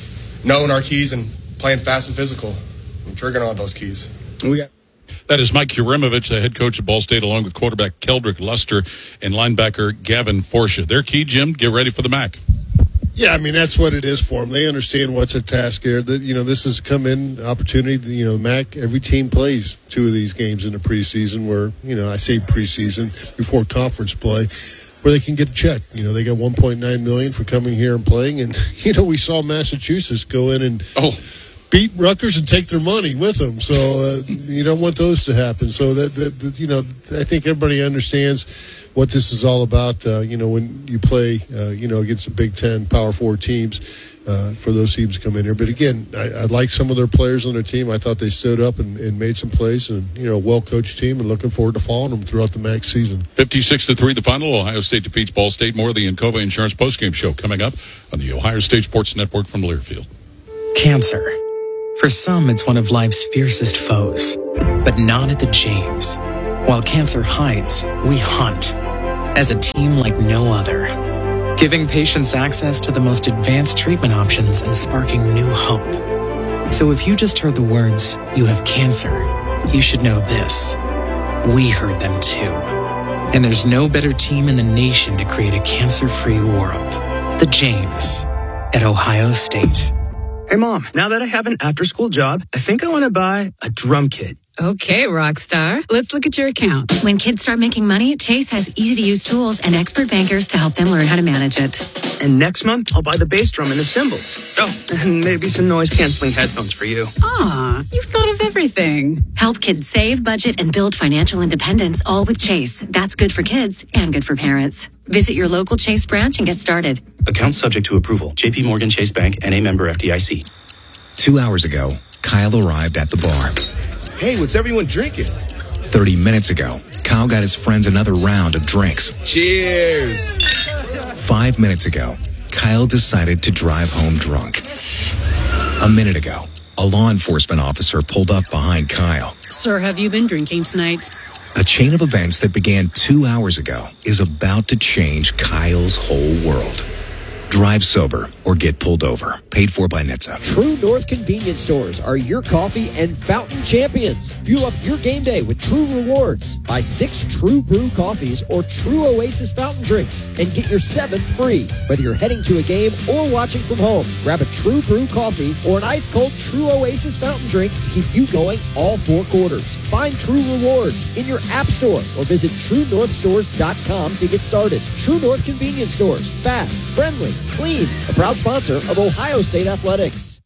knowing our keys and playing fast and physical and triggering all those keys. We got. That is Mike Yurimovich, the head coach of Ball State, along with quarterback Keldrick Luster and linebacker Gavin Forsha. Their key, Jim, get ready for the M A C. Yeah, I mean, that's what it is for them. They understand what's at task here. That, you know, this is a come-in opportunity. You know, M A C, every team plays two of these games in the preseason where, you know, I say preseason, before conference play, where they can get a check. You know, they got one point nine million dollars for coming here and playing. And, you know, we saw Massachusetts go in and oh. beat Rutgers and take their money with them. So uh, you don't want those to happen. So, that, that, that, you know, I think everybody understands what this is all about, uh, you know, when you play, uh, you know, against the Big Ten Power Four teams, uh, for those teams to come in here. But again, I, I like some of their players on their team. I thought they stood up and, and made some plays, and, you know, well-coached team, and looking forward to following them throughout the M A C season. fifty-six to three, the final. Ohio State defeats Ball State. More of the Encova Insurance postgame show coming up on the Ohio State Sports Network from Learfield. Cancer. For some, it's one of life's fiercest foes, but not at the James. While cancer hides, we hunt. As a team like no other, giving patients access to the most advanced treatment options and sparking new hope. So if you just heard the words, "you have cancer," you should know this. We heard them too. And there's no better team in the nation to create a cancer-free world. The James at Ohio State. Hey, Mom, now that I have an after-school job, I think I want to buy a drum kit. Okay, Rockstar. Let's look at your account. When kids start making money, Chase has easy-to-use tools and expert bankers to help them learn how to manage it. And next month, I'll buy the bass drum and the cymbals. Oh, and maybe some noise-canceling headphones for you. Aw, you've thought of everything. Help kids save, budget, and build financial independence, all with Chase. That's good for kids and good for parents. Visit your local Chase branch and get started. Account subject to approval. J P Morgan Chase Bank and a member F D I C. Two hours ago, Kyle arrived at the bar. Hey, what's everyone drinking? thirty minutes ago, Kyle got his friends another round of drinks. Cheers! Five minutes ago, Kyle decided to drive home drunk. A minute ago, a law enforcement officer pulled up behind Kyle. Sir, have you been drinking tonight? A chain of events that began two hours ago is about to change Kyle's whole world. Drive sober or get pulled over. Paid for by N H T S A. True North convenience stores are your coffee and fountain champions. Fuel up your game day with True Rewards. Buy six True Brew coffees or True Oasis fountain drinks and get your seventh free. Whether you're heading to a game or watching from home, grab a True Brew coffee or an ice-cold True Oasis fountain drink to keep you going all four quarters. Find True Rewards in your app store or visit true north stores dot com to get started. True North convenience stores. Fast, friendly, clean. A proud sponsor of Ohio State Athletics.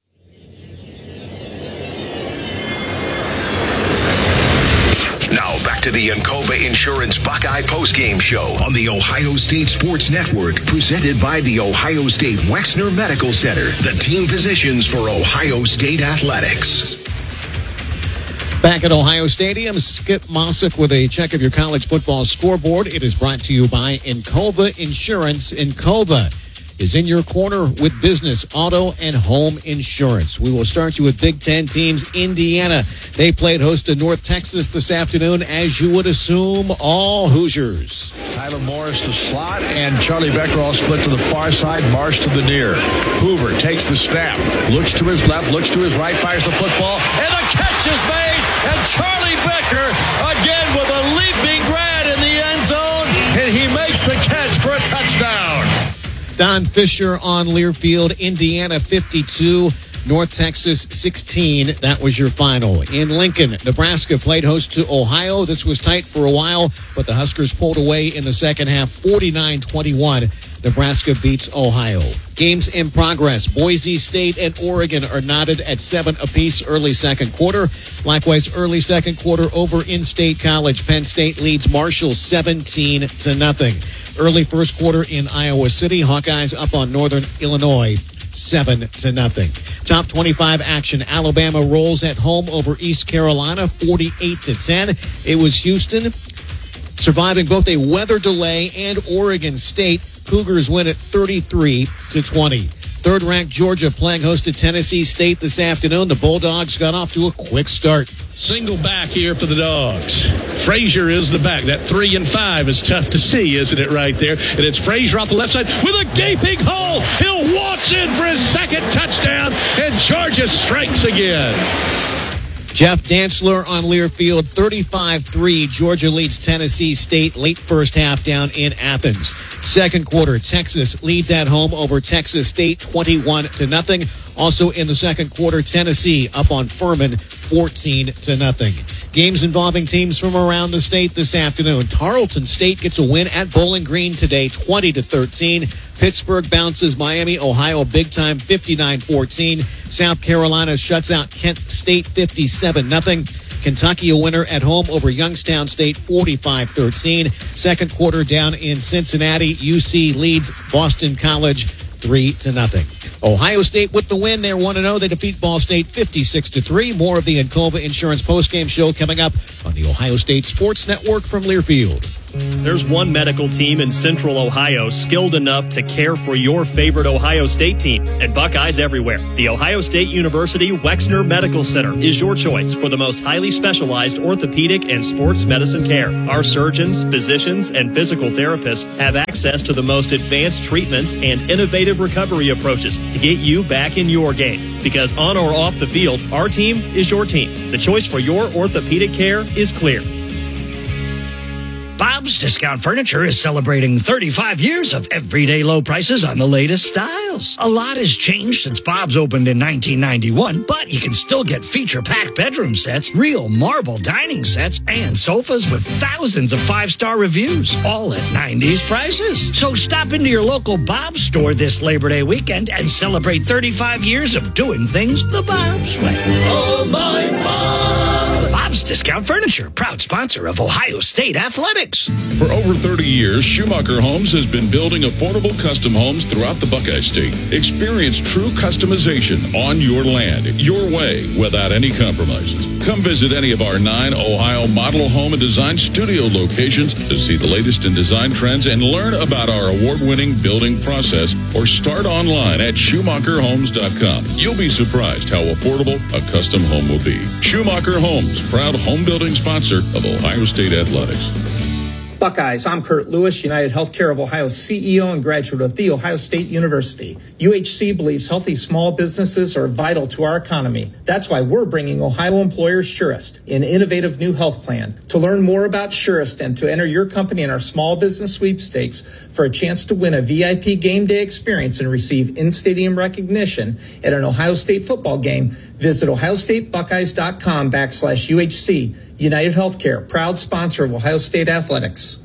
Now back to the Encova Insurance Buckeye postgame show on the Ohio State Sports Network, presented by the Ohio State Wexner Medical Center, the team physicians for Ohio State Athletics. Back at Ohio Stadium, Skip Mossick with a check of your college football scoreboard. It is brought to you by Encova Insurance. Encova is in your corner with business, auto, and home insurance. We will start you with Big Ten teams. Indiana, they played host to North Texas this afternoon, as you would assume, all Hoosiers. Tyler Morris to slot, and Charlie Becker all split to the far side, Marsh to the near. Hoover takes the snap, looks to his left, looks to his right, fires the football, and the catch is made, and Charlie Becker again with a leaping grad in the end zone, and he makes the catch for a touchdown. Don Fisher on Learfield. Indiana fifty-two, North Texas sixteen. That was your final. In Lincoln, Nebraska played host to Ohio. This was tight for a while, but the Huskers pulled away in the second half, forty-nine twenty-one. Nebraska beats Ohio. Games in progress. Boise State and Oregon are knotted at seven apiece early second quarter. Likewise, early second quarter over in-state college. Penn State leads Marshall seventeen to nothing. Early first quarter in Iowa City. Hawkeyes up on Northern Illinois seven to nothing. Top twenty-five action. Alabama rolls at home over East Carolina forty-eight to ten. It was Houston surviving both a weather delay and Oregon State. Cougars win at thirty-three to twenty. Third-ranked Georgia playing host to Tennessee State this afternoon. The Bulldogs got off to a quick start. Single back here for the Dogs. Frazier is the back. That three and five is tough to see, isn't it, right there? And it's Frazier off the left side with a gaping hole. He'll waltz in for his second touchdown, and Georgia strikes again. Jeff Dantzler on Learfield, thirty-five three. Georgia leads Tennessee State late first half down in Athens. Second quarter, Texas leads at home over Texas State, twenty-one to nothing. Also in the second quarter, Tennessee up on Furman, fourteen to nothing. Games involving teams from around the state this afternoon. Tarleton State gets a win at Bowling Green today, twenty to thirteen. Pittsburgh bounces Miami, Ohio big time, fifty-nine fourteen. South Carolina shuts out Kent State, fifty-seven nothing. Kentucky a winner at home over Youngstown State, forty-five thirteen. Second quarter down in Cincinnati, U C leads Boston College, three to nothing. Ohio State with the win. They're one and oh. They defeat Ball State fifty-six to three. More of the Encova Insurance postgame show coming up on the Ohio State Sports Network from Learfield. There's one medical team in Central Ohio skilled enough to care for your favorite Ohio State team, and Buckeyes everywhere. The Ohio State University Wexner Medical Center is your choice for the most highly specialized orthopedic and sports medicine care. Our surgeons, physicians, and physical therapists have access to the most advanced treatments and innovative recovery approaches to get you back in your game. Because on or off the field, our team is your team. The choice for your orthopedic care is clear. Bob's Discount Furniture is celebrating thirty-five years of everyday low prices on the latest styles. A lot has changed since Bob's opened in nineteen ninety-one, but you can still get feature-packed bedroom sets, real marble dining sets, and sofas with thousands of five-star reviews, all at nineties prices. So stop into your local Bob's store this Labor Day weekend and celebrate thirty-five years of doing things the Bob's way. Oh, my Bob! Bob's Discount Furniture, proud sponsor of Ohio State Athletics. For over thirty years, Schumacher Homes has been building affordable custom homes throughout the Buckeye State. Experience true customization on your land, your way, without any compromises. Come visit any of our nine Ohio model home and design studio locations to see the latest in design trends and learn about our award-winning building process, or start online at Schumacher Homes dot com. You'll be surprised how affordable a custom home will be. Schumacher Homes, proud home building sponsor of Ohio State Athletics. Buckeyes, I'm Kurt Lewis, United Healthcare of Ohio C E O and graduate of The Ohio State University. U H C believes healthy small businesses are vital to our economy. That's why we're bringing Ohio employers Surest, an innovative new health plan. To learn more about Surest and to enter your company in our small business sweepstakes for a chance to win a V I P game day experience and receive in-stadium recognition at an Ohio State football game, visit ohio state buckeyes dot com backslash U H C. United Healthcare, proud sponsor of Ohio State Athletics.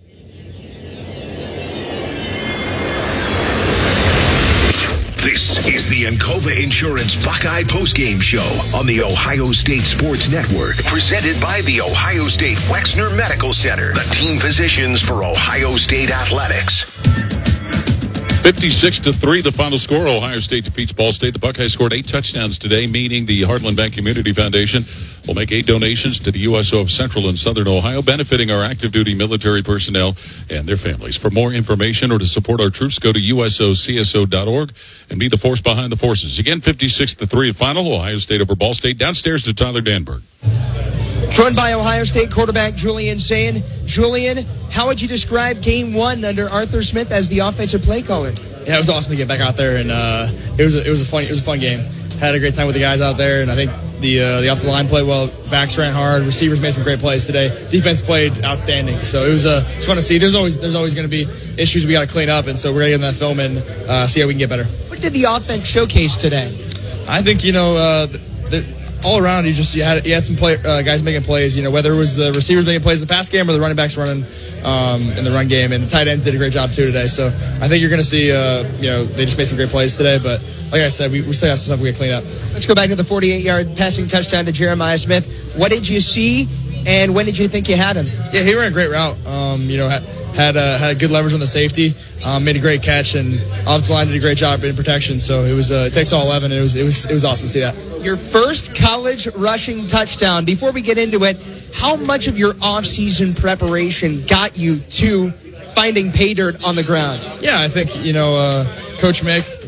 This is the Encova Insurance Buckeye Postgame Show on the Ohio State Sports Network, presented by the Ohio State Wexner Medical Center, the team physicians for Ohio State Athletics. fifty-six to three, the final score. Ohio State defeats Ball State. The Buckeyes scored eight touchdowns today, meaning the Heartland Bank Community Foundation will make eight donations to the U S O of Central and Southern Ohio, benefiting our active duty military personnel and their families. For more information or to support our troops, go to U S O C S O dot org and be the force behind the forces. Again, fifty-six to three final. Ohio State over Ball State. Downstairs to Tyler Danberg. Joined by Ohio State quarterback Julian Sayin. Julian, how would you describe game one under Arthur Smith as the offensive play caller? Yeah, it was awesome to get back out there, and uh, it was a, it was a fun it was a fun game. Had a great time with the guys out there, and I think the uh, the offensive line played well. Backs ran hard. Receivers made some great plays today. Defense played outstanding. So it was uh, it's fun to see. There's always there's always going to be issues we got to clean up, and so we're going to get in that film and uh, see how we can get better. What did the offense showcase today? I think you know. Uh, the, the, all around, you just you had you had some play, uh, guys making plays. You know, whether it was the receivers making plays in the pass game or the running backs running um, in the run game, and the tight ends did a great job too today. So I think you're going to see, uh, you know, they just made some great plays today. But like I said, we, we still have some stuff we got to clean up. Let's go back to the forty-eight-yard passing touchdown to Jeremiah Smith. What did you see, and when did you think you had him? Yeah, he ran a great route. Um, you know, had had, uh, had good leverage on the safety. Um, made a great catch, and offensive line did a great job in protection. So it was uh, it takes all eleven. And it was it was it was awesome to see that. Your first college rushing touchdown. Before we get into it, how much of your off-season preparation got you to finding pay dirt on the ground? Yeah, I think you know uh, Coach Mick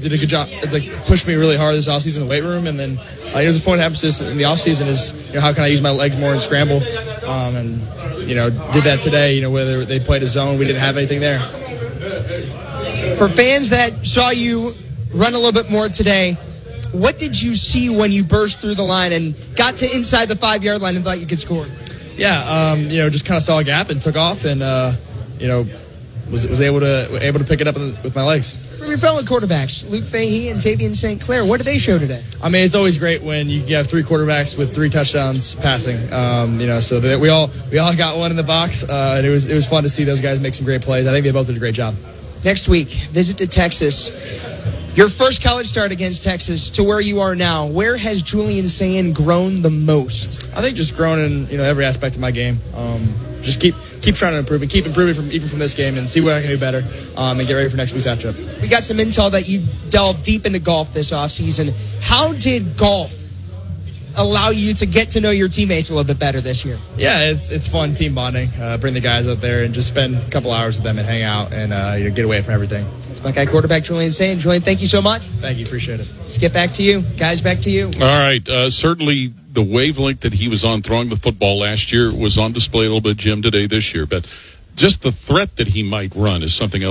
did a good job. Like pushed me really hard this offseason in the weight room, and then uh, here's a point of emphasis in the offseason is you know how can I use my legs more and scramble, um, and you know did that today. You know whether they played a zone, we didn't have anything there. For fans that saw you run a little bit more today, what did you see when you burst through the line and got to inside the five-yard line and thought you could score? Yeah, um, you know, just kind of saw a gap and took off, and uh, you know, was was able to able to pick it up with my legs. From your fellow quarterbacks, Luke Fahey and Tavian Saint Clair, what did they show today? I mean, it's always great when you have three quarterbacks with three touchdowns passing. Um, you know, so that we all we all got one in the box, uh, and it was it was fun to see those guys make some great plays. I think they both did a great job. Next week, visit to Texas. Your first college start against Texas to where you are now. Where has Julian Sayin grown the most? I think just grown in you know every aspect of my game. Um, just keep keep trying to improve and keep improving from even from this game and see what I can do better um, and get ready for next week's matchup. We got some intel that you delved deep into golf this offseason. How did golf allow you to get to know your teammates a little bit better this year? Yeah, it's it's fun team bonding. Uh, bring the guys out there and just spend a couple hours with them and hang out and uh, you know, get away from everything. That's Buckeye quarterback Julian Sayin. Julian, thank you so much. Thank you, appreciate it. Let's get back to you. Guys, back to you. All right, uh, certainly the wavelength that he was on throwing the football last year was on display a little bit, Jim, today, this year. But just the threat that he might run is something else.